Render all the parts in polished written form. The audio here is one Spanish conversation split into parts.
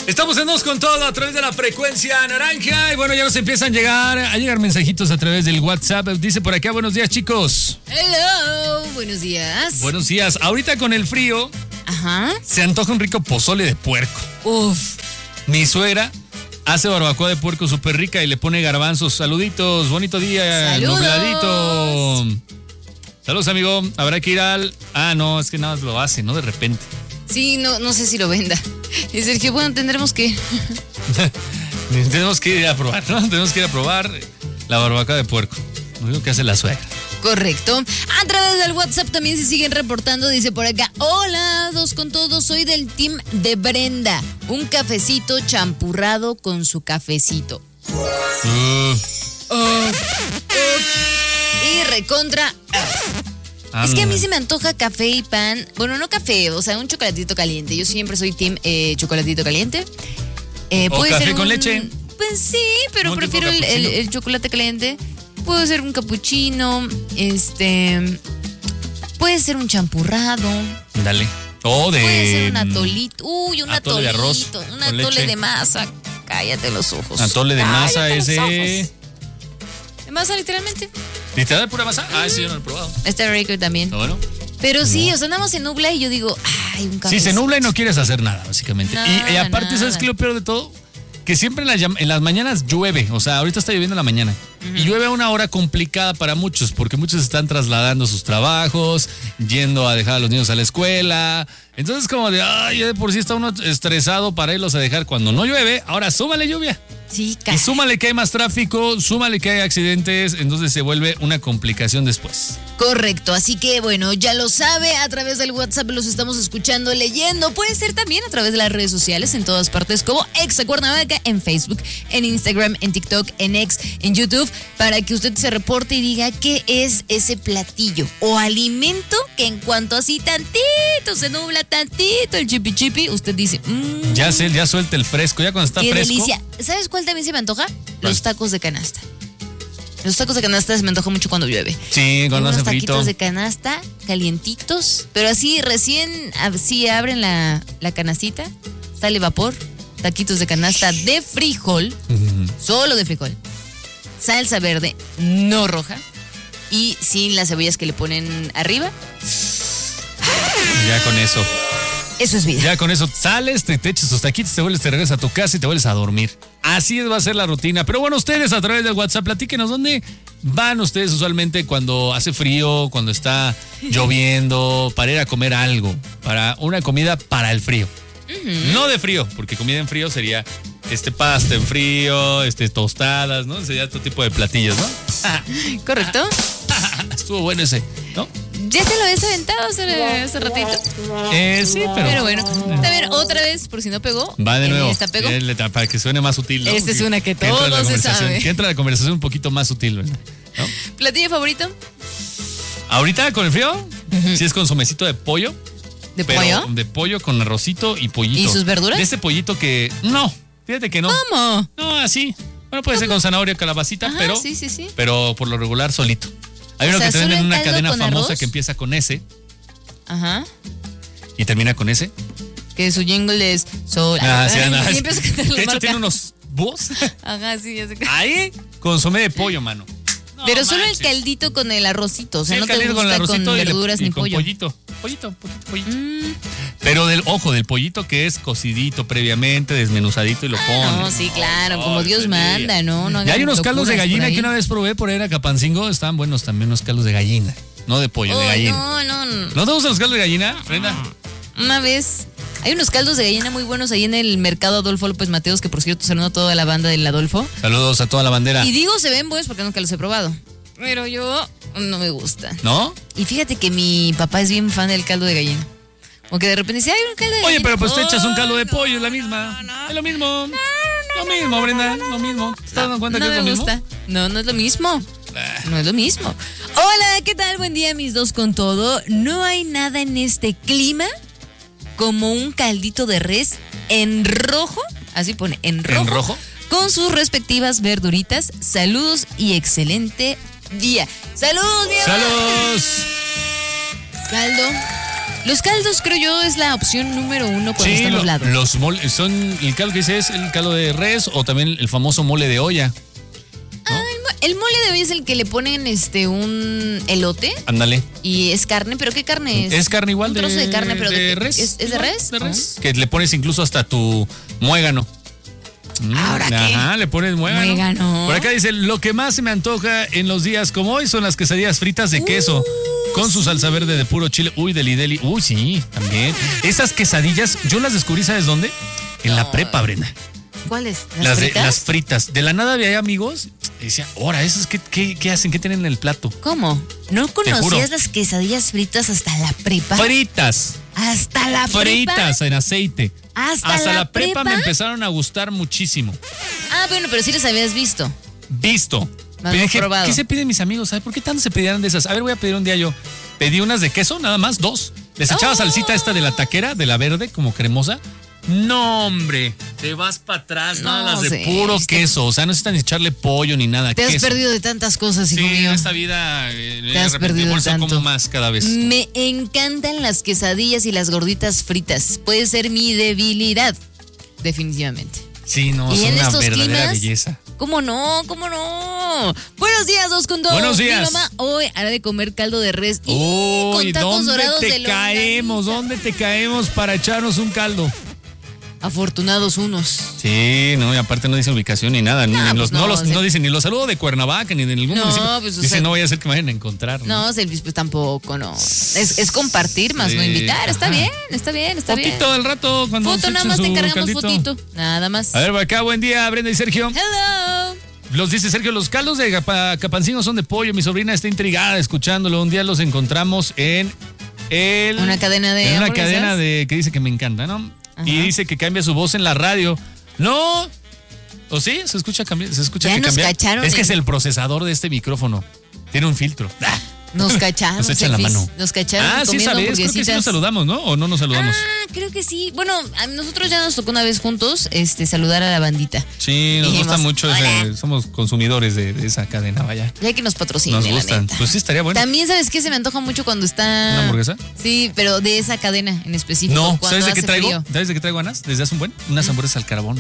Estamos en Dos con Todo a través de la frecuencia naranja. Y bueno, ya nos empiezan a llegar mensajitos a través del WhatsApp. Dice por acá, buenos días, chicos. Hello, buenos días. Buenos días. Ahorita con el frío, se antoja un rico pozole de puerco. Uf. Mi suegra hace barbacoa de puerco súper rica y le pone garbanzos. Saluditos, bonito día. Saludos. Nubladito. Saludos, amigo. Habrá que ir al... Ah, no, es que nada más lo hace, ¿no? De repente. Sí, no sé si lo venda. Y Sergio, bueno, tendremos que... Tenemos que ir a probar, ¿no? Tenemos que ir a probar la barbacoa de puerco. Lo único que hace la suegra. Correcto. A través del WhatsApp también se siguen reportando. Dice por acá, hola, Dos con Todo, soy del team de Brenda. Un cafecito champurrado con su cafecito. Y recontra... Es que a mí se me antoja café y pan. Bueno, no café, o sea, un chocolatito caliente. Yo siempre soy team chocolatito caliente. ¿O café con leche? Pues sí, pero prefiero el chocolate caliente. Puede ser un capuchino, puede ser un champurrado. Dale. Puede ser un atolito. Uy, un atole de arroz. Un atole de masa. Cállate los ojos. Atole de masa ese. De masa, literalmente. ¿Literal pura masa? Ah, sí, yo no lo he probado. Está rico también. ¿Está bueno? Pero sí, o sea, andamos en nubla y yo digo, ay, un café. Sí, se nubla y no quieres hacer nada, básicamente. Y aparte, nada. ¿Sabes qué es lo peor de todo? Que siempre en las mañanas llueve. O sea, ahorita está lloviendo en la mañana. Y llueve a una hora complicada para muchos, porque muchos están trasladando sus trabajos, yendo a dejar a los niños a la escuela. Entonces, como de, ay, ya de por sí está uno estresado para irlos a dejar cuando no llueve. Ahora, súmale lluvia. Sí, y súmale que hay más tráfico, súmale que hay accidentes, entonces se vuelve una complicación después. Correcto, así que bueno, ya lo sabe, a través del WhatsApp los estamos escuchando, leyendo, puede ser también a través de las redes sociales en todas partes como Exa Cuernavaca, en Facebook, en Instagram, en TikTok, en X, en YouTube, para que usted se reporte y diga qué es ese platillo o alimento que en cuanto así tantito se nubla tantito el chipi chipi, usted dice, ya suelta el fresco, ya cuando está qué fresco. Delicia. ¿Sabes cuál también se me antoja? Los tacos de canasta. Los tacos de canasta se me antoja mucho cuando llueve. Sí, cuando hace frito. Taquitos de canasta, calientitos, pero así recién, así abren la canastita, sale vapor, taquitos de canasta de frijol, solo de frijol, salsa verde, no roja, y sin las cebollas que le ponen arriba. Ya con eso. Eso es vida. Ya con eso sales, te echas tus taquitos, te regresas a tu casa y te vuelves a dormir. Así va a ser la rutina. Pero bueno, ustedes a través del WhatsApp, platíquenos dónde van ustedes usualmente cuando hace frío, cuando está lloviendo, para ir a comer algo, para una comida para el frío. No de frío, porque comida en frío sería pasta en frío, tostadas, ¿no? Sería otro tipo de platillos, ¿no? ¿Correcto? Estuvo bueno ese, ¿no? ¿Ya te lo habías aventado hace ratito? Sí, pero bueno, a ver, otra vez, por si no pegó. Va de nuevo. ¿Esta pegó? Para que suene más sutil, ¿no? Esta es una que todo se sabe. Que entra la conversación un poquito más sutil, ¿verdad? ¿No? ¿Platillo favorito? ¿Ahorita con el frío? Sí, es consomecito de pollo. ¿De pollo? De pollo con arrocito y pollito. ¿Y sus verduras? De ese pollito que... No, fíjate que no. ¿Cómo? No, así. Bueno, puede ser con zanahoria o calabacita, Ajá, pero... Sí. Pero por lo regular solito. Hay uno que te venden en una cadena famosa que empieza con S. Ajá. Y termina con S. Que su jingle es sol. Sí, y empieza a cantar la de hecho, marca. tiene unos búhos. Ajá, sí, ya sé. Ahí, consomé de pollo, mano. No, pero solo manches. el caldito con el arrocito. O sea, Sí, no te gusta con verduras ni con pollo. Pollito. Pero del pollito que es cocidito previamente, desmenuzadito y lo ponen. No, sí, claro, como Dios manda, ¿no? Y hay unos caldos de gallina que una vez probé por ahí en Acapancingo. Estaban buenos también los caldos de gallina. No de pollo, de gallina. No. ¿No te gustan los caldos de gallina, Brenda? Una vez... Hay unos caldos de gallina muy buenos ahí en el mercado Adolfo López Mateos, que por cierto saludo a toda la banda del Adolfo. Saludos a toda la bandera. Y digo se ven buenos porque nunca los he probado. Pero yo no me gusta. ¿No? Y fíjate que mi papá es bien fan del caldo de gallina. O que de repente dice, hay un caldo de gallina. Oye, pero pues te echas un caldo de pollo, es la misma. Es lo mismo. Lo mismo, Brenda, lo mismo. ¿Te estás dando cuenta que es lo mismo? No es lo mismo. No es lo mismo. Hola, ¿qué tal? Buen día, mis dos con todo. No hay nada en este clima como un caldito de res en rojo. Así pone, en rojo. ¿En rojo? Con sus respectivas verduritas. Saludos y excelente día. ¡Saludos, mi amor! ¡Saludos! Caldo Los caldos, creo yo, es la opción número 1 cuando está nublado. Los moles son, el caldo que dice es el caldo de res o también el famoso mole de olla. ¿No? El mole de hoy es el que le ponen un elote. Ándale. Y es carne, ¿pero qué carne es? Es carne igual. Un trozo de carne, pero de res. ¿Es de res? De res. Que le pones incluso hasta tu muégano. ¿Ahora qué? Ajá, le pones muégano. Por acá dice, lo que más se me antoja en los días como hoy son las quesadillas fritas de queso. Con su salsa verde de puro chile. Uy, deli. Uy, sí, también. Esas quesadillas, yo las descubrí, ¿sabes dónde? En la prepa, Brenda. ¿Cuáles? Las fritas. De la nada había amigos y decía, ahora, ¿esas qué hacen? ¿Qué tienen en el plato? ¿Cómo? ¿No conocías las quesadillas fritas hasta la prepa? Fritas. ¿Hasta la prepa? Fritas en aceite. ¿Hasta la prepa me empezaron a gustar muchísimo. Bueno, pero sí las habías visto. Visto. Pero dije, ¿qué se piden mis amigos? ¿Por qué tanto se pedían de esas? A ver, voy a pedir un día yo. Pedí unas de queso, nada más, 2. Les echaba salsita esta de la taquera, de la verde, como cremosa. No, hombre, te vas para atrás, las de puro queso. O sea, no necesitan echarle pollo ni nada. Te has perdido de tantas cosas, hijo mío. Sí, en esta vida te has perdido por eso tanto. como más cada vez. Me encantan las quesadillas y las gorditas fritas. Puede ser mi debilidad, definitivamente. Sí, no, y son en una estos verdadera climas, belleza. ¿Cómo no? Buenos días, 2 con 2. Buenos días. Mi mamá hoy hará de comer caldo de res y Uy, con tacos ¿dónde dorados de te longaniza. caemos? ¿Dónde te caemos para echarnos un caldo? Afortunados unos. Sí, no, y aparte no dice ubicación ni nada. No dicen ni los saludos de Cuernavaca ni de ningún municipio. Pues, dice, no vaya a ser que me vayan a encontrar. No, Selvis, pues tampoco, no. Es compartir más, no invitar. Está bien. Fotito del rato cuando foto, nada más te encargamos fotito. Nada más. A ver, por acá, buen día, Brenda y Sergio. Hello. Los dice Sergio, los caldos de Capancingo son de pollo. Mi sobrina está intrigada escuchándolo. Un día los encontramos en una cadena de una cadena que dice que me encanta, ¿no? Ajá. Y dice que cambia su voz en la radio. No. ¿O sí? Se escucha ya que nos cambia. Cacharon es que es el procesador de este micrófono. Tiene un filtro. Nos cacharon. Nos echan la mano. Nos cacharon. Sí sabes, creo que sí nos saludamos, ¿no? ¿O no nos saludamos? Creo que sí. Bueno, a nosotros ya nos tocó una vez juntos saludar a la bandita. Sí, nos gusta mucho somos consumidores de esa cadena, vaya. Ya que nos patrocinen. Nos gustan. Pues sí, estaría bueno. También, ¿sabes qué? Se me antoja mucho cuando está... ¿Una hamburguesa? Sí, pero de esa cadena en específico. No, ¿sabes de qué traigo? ¿Sabes de qué traigo ganas? Desde hace un buen. Unas hamburguesas al carbón.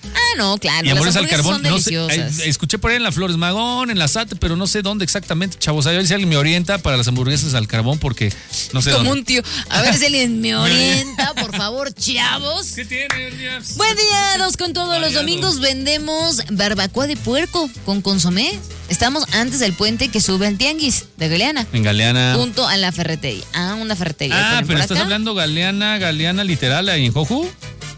No, claro. Y hamburguesas al carbón, son deliciosas. No sé, escuché por ahí en la Flores Magón, en la SAT, pero no sé dónde exactamente, chavos. A ver si alguien me orienta para las hamburguesas al carbón, porque no sé Como dónde. un tío. A ver si alguien me orienta, por favor, chavos. ¿Qué tiene? Buen día, 2 con todo. Los domingos vendemos barbacoa de puerco con consomé. Estamos antes del puente que sube al tianguis de Galeana. En Galeana. Junto a la ferretería. Una ferretería. Pero estás hablando Galeana literal ahí en Joju.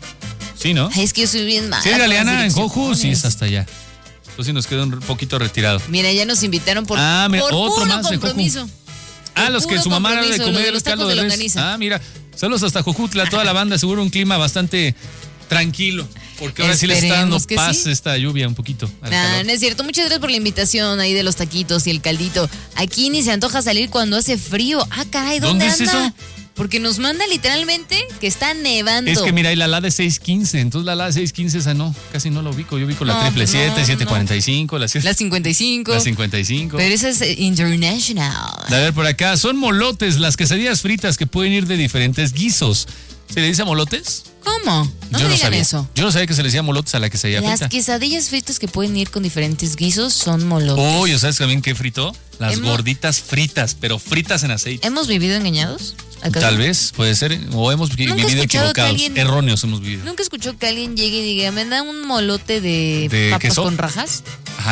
Sí, ¿no? Ay, es que yo soy bien mala. Sí, Galeana en Joju, sí, es hasta allá. Entonces nos queda un poquito retirado. Mira, ya nos invitaron por otro puro más compromiso. Los que su mamá era de comer el caldo de res. Mira, saludos hasta Jojutla, toda la banda, seguro un clima bastante tranquilo. Porque ahora sí les está dando paz esta lluvia un poquito. No es cierto. Muchas gracias por la invitación ahí de los taquitos y el caldito. Aquí ni se antoja salir cuando hace frío. Caray, ¿dónde anda? Es eso? Porque nos manda literalmente que está nevando. Es que mira, hay la LA de 615, entonces la LA de 615 esa no, casi no la ubico. Yo ubico la 777, 745, la 55. La 55. Pero esa es international. A ver, por acá, son molotes, las quesadillas fritas que pueden ir de diferentes guisos. ¿Se le dice molotes? ¿Cómo? No me digan eso. Yo no sabía que se le decía molotes a la quesadilla frita. Las quesadillas fritas que pueden ir con diferentes guisos son molotes. ¿Sabes también qué frito? Las gorditas fritas, pero fritas en aceite. ¿Hemos vivido engañados? Tal vez, puede ser. O hemos vivido equivocados. Erróneos hemos vivido. ¿Nunca escuchó que alguien llegue y diga, me da un molote de papas queso con rajas?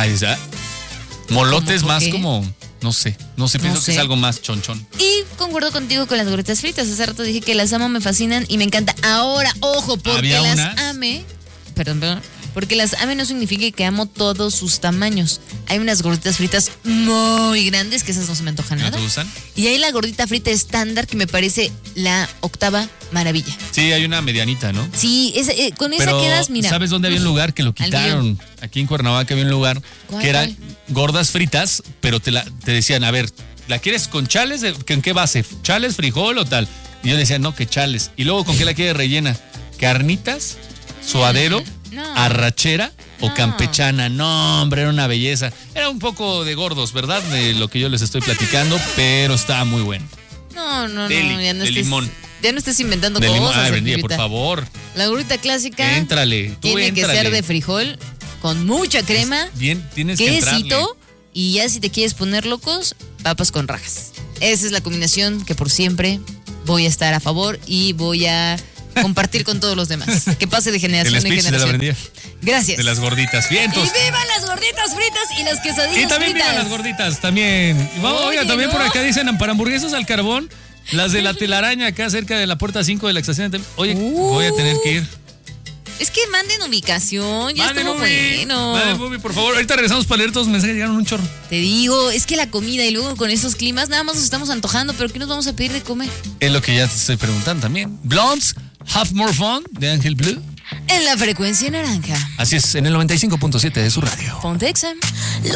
Molotes más como... No sé, pienso que es algo más chonchón. Y concuerdo contigo con las gorditas fritas. Hace rato dije que las amo, me fascinan y me encanta. Ahora, ojo, porque las ame. Perdón. Porque las ame no significa que amo todos sus tamaños. Hay unas gorditas fritas muy grandes, que esas no se me antojan nada. ¿No te gustan? Y hay la gordita frita estándar, que me parece la octava maravilla. Sí, hay una medianita, ¿no? Sí, con esa quedas, mira. ¿Sabes dónde había un lugar que lo quitaron? Aquí en Cuernavaca había un lugar que eran gordas fritas, pero te decían, a ver, ¿la quieres con chales? ¿En qué base? ¿Chales, frijol o tal? Y yo decía, no, que chales. Y luego, ¿con qué la quieres rellena? ¿Carnitas? ¿Suadero? ¿Arrachera o campechana? No, hombre, era una belleza. Era un poco de gordos, ¿verdad? De lo que yo les estoy platicando, pero estaba muy bueno. No, Deli, ya no de estés, limón. ya no estés inventando De limón. cosas. Ay, Brendilla, por Arturita. favor. La gorrita clásica Éntrale. Tú tiene que éntrale. ser de frijol con mucha crema, Bien, tienes que entrarle. quesito y ya si te quieres poner locos, papas con rajas. Esa es la combinación que por siempre voy a estar a favor y voy a compartir con todos los demás. Que pase de generación El en speech de la generación. Brendilla. Gracias. De las gorditas. Bien, Y entonces. vivan las gorditas fritas y las quesadillas Y también fritas. vivan las gorditas, también. Y vamos, Oye, oiga, también ¿no? por acá dicen para hamburguesas al carbón, las de la telaraña acá cerca de la puerta 5 de la estación. Oye, voy a tener que ir. Es que manden ubicación, ya Manden estuvo movie, bueno. manden movie, por favor. Ahorita regresamos para leer todos los mensajes, llegaron un chorro. Te digo, es que la comida y luego con estos climas nada más nos estamos antojando, pero ¿qué nos vamos a pedir de comer? Es lo que ya te estoy preguntando también. Blondes, Have More Fun, de Ángel Blue. En la frecuencia naranja. Así es, en el 95.7 de su radio. Ponte Exa.